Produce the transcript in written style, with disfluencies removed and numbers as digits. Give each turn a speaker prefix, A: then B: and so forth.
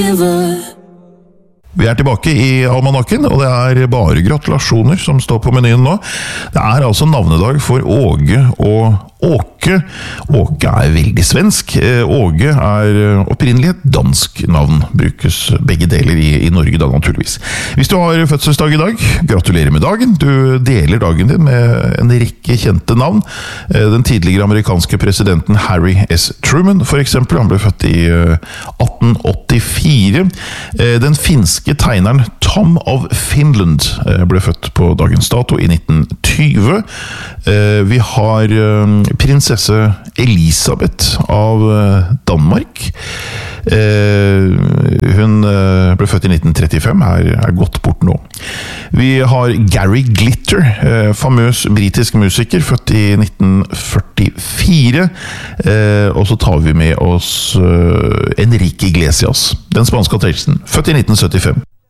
A: Vi tilbake i Almanakken, og det bare gratulasjoner som står på menyen nå. Det altså navnedag for Åge og Åke. Åke veldig svensk. Åge opprinnelig et dansk navn. Brukes begge deler i Norge da, naturligvis. Hvis du har fødselsdag i dag, gratulerer med dagen. Du deler dagen din med en rekke kjente navn. Den tidligere amerikanske presidenten Harry S. Truman, for eksempel. Han ble født i 1884. Den finske tegneren Tom of Finland ble født på dagens dato i 1920. Vi har prinsesse Elisabeth av Danmark. Hun ble født i 1935, gått bort nå. Vi har Gary Glitter, famøs britisk musiker, født i 1944. Og så tar vi med oss Enrique Iglesias, den spanske artisten, født i 1975.